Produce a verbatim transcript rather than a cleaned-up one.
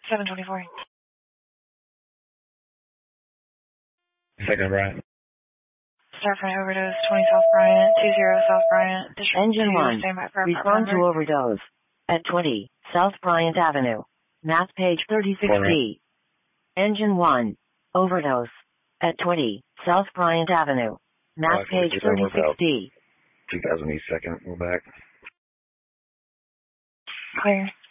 seven twenty-four. Second Bryant. Start for an overdose, twenty South Bryant, two zero South Bryant. District Engine two, one, stand by for respond to overdose. At twenty, South Bryant Avenue. Map page thirty-six D. Engine one, overdose. At twenty, South Bryant Avenue. Map Uh, page thirty-six D. two thousand East second, we're back. Clear.